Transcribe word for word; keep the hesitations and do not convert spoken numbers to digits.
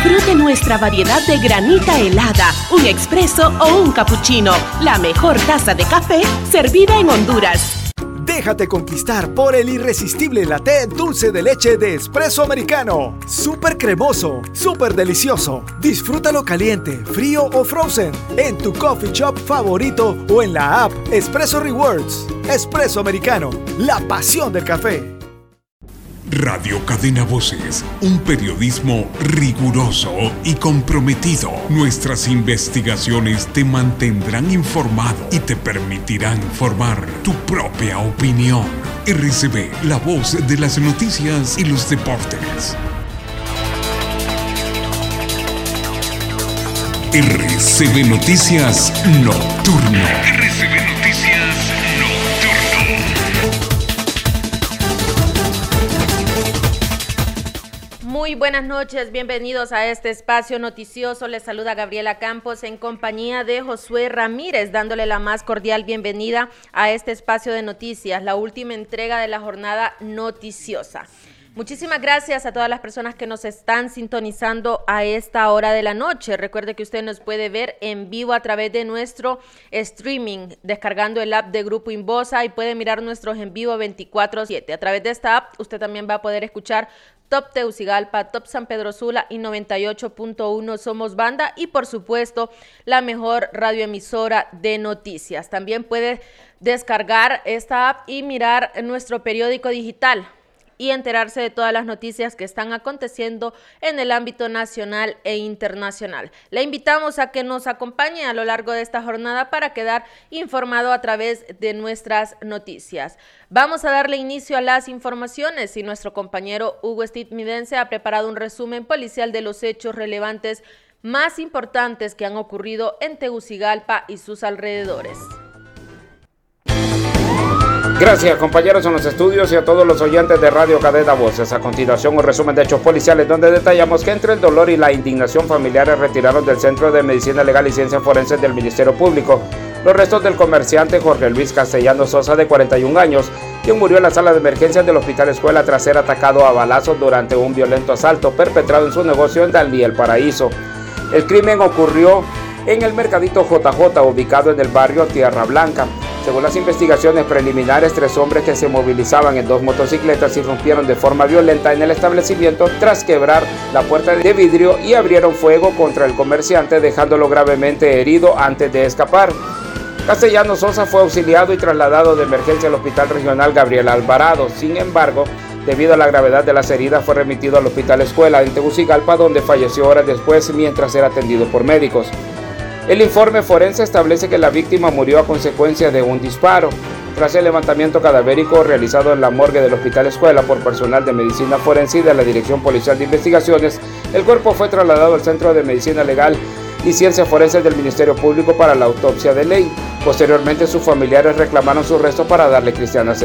Disfrute nuestra variedad de granita helada, un expreso o un cappuccino. La mejor taza de café servida en Honduras. Déjate conquistar por el irresistible latte dulce de leche de Espresso Americano. Súper cremoso, súper delicioso. Disfrútalo caliente, frío o frozen en tu coffee shop favorito o en la app Espresso Rewards. Espresso Americano, la pasión del café. Radio Cadena Voces, un periodismo riguroso y comprometido. Nuestras investigaciones te mantendrán informado y te permitirán formar tu propia opinión. R C V, la voz de las noticias y los deportes. R C V Noticias Nocturno. R C V Noticias Nocturno. Muy buenas noches, bienvenidos a este espacio noticioso. Les saluda Gabriela Campos en compañía de Josué Ramírez, dándole la más cordial bienvenida a este espacio de noticias, la última entrega de la jornada noticiosa. Muchísimas gracias a todas las personas que nos están sintonizando a esta hora de la noche. Recuerde que usted nos puede ver en vivo a través de nuestro streaming, descargando el app de Grupo Inbosa, y puede mirar nuestros en vivo veinticuatro siete. A través de esta app usted también va a poder escuchar Top Tegucigalpa, Top San Pedro Sula y noventa y ocho punto uno Somos Banda, y por supuesto la mejor radioemisora de noticias. También puede descargar esta app y mirar nuestro periódico digital y enterarse de todas las noticias que están aconteciendo en el ámbito nacional e internacional. Le invitamos a que nos acompañe a lo largo de esta jornada para quedar informado a través de nuestras noticias. Vamos a darle inicio a las informaciones y nuestro compañero Hugo Estadounidense ha preparado un resumen policial de los hechos relevantes más importantes que han ocurrido en Tegucigalpa y sus alrededores. Gracias, compañeros en los estudios y a todos los oyentes de Radio Cadena Voces. A continuación, un resumen de hechos policiales donde detallamos que entre el dolor y la indignación, familiares retiraron del Centro de Medicina Legal y Ciencias Forenses del Ministerio Público los restos del comerciante Jorge Luis Castellano Sosa, de cuarenta y un años, quien murió en la sala de emergencias del Hospital Escuela tras ser atacado a balazos durante un violento asalto perpetrado en su negocio en Dalí, El Paraíso. El crimen ocurrió en el Mercadito J J, ubicado en el barrio Tierra Blanca. Según las investigaciones preliminares, tres hombres que se movilizaban en dos motocicletas irrumpieron de forma violenta en el establecimiento tras quebrar la puerta de vidrio y abrieron fuego contra el comerciante, dejándolo gravemente herido antes de escapar. Castellano Sosa fue auxiliado y trasladado de emergencia al Hospital Regional Gabriel Alvarado. Sin embargo, debido a la gravedad de las heridas, fue remitido al Hospital Escuela en Tegucigalpa, donde falleció horas después mientras era atendido por médicos. El informe forense establece que la víctima murió a consecuencia de un disparo. Tras el levantamiento cadavérico realizado en la morgue del Hospital Escuela por personal de Medicina Forense y de la Dirección Policial de Investigaciones, el cuerpo fue trasladado al Centro de Medicina Legal y Ciencias Forenses del Ministerio Público para la autopsia de ley. Posteriormente, sus familiares reclamaron sus restos para darle cristiana sepultura.